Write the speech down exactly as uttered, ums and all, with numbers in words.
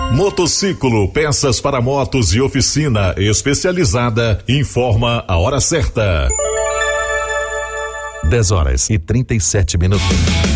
Motociclo, peças para motos e oficina especializada, informa a hora certa. dez horas e trinta e sete minutos.